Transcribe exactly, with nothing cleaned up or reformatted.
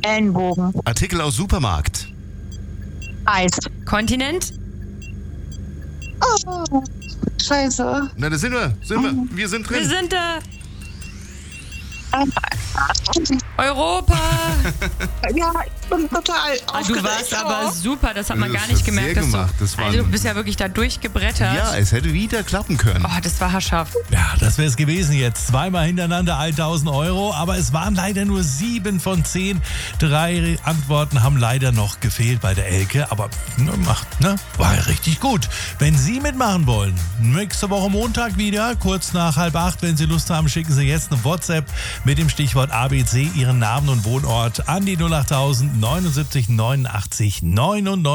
Ellenbogen. Artikel aus Supermarkt. Eis. Kontinent? Oh, scheiße. Na, da sind wir. Sind wir. Wir sind drin. Wir sind da. Europa. Ja, ich bin total Ah, du aufgeregt. warst aber super, das hat man Das gar nicht hast gemerkt. sehr Dass gemacht. du, Das waren- also du bist ja wirklich da durchgebrettert. Ja, es hätte wieder klappen können. Oh, das war haarscharf. Ja, das wäre es gewesen jetzt. Zweimal hintereinander tausend Euro, aber es waren leider nur sieben von zehn. Drei Antworten haben leider noch gefehlt bei der Elke, aber ne, macht, ne, war ja richtig gut. Wenn Sie mitmachen wollen, nächste Woche Montag wieder, kurz nach halb acht, wenn Sie Lust haben, schicken Sie jetzt eine WhatsApp mit dem Stichwort A B C, Ihren Namen und Wohnort an die null achttausend neunundsiebzig neunundachtzig neunundneunzig.